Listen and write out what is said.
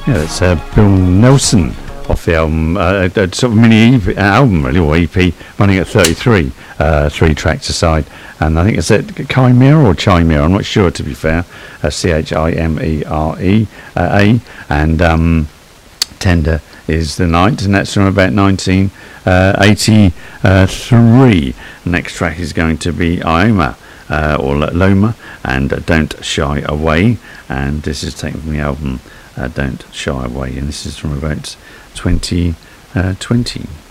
Yeah, it's Bill Nelson off the album, a sort of mini album really, or EP, running at 33, 3 tracks aside. And I think it's Chimera or Chimera, I'm not sure to be fair, Chimere, and Tender is the Night, and that's from about 1983. Next track is going to be Ioma, or Loma, and Don't Shy Away, and this is taken from the album Don't Shy Away, and this is from about 2020.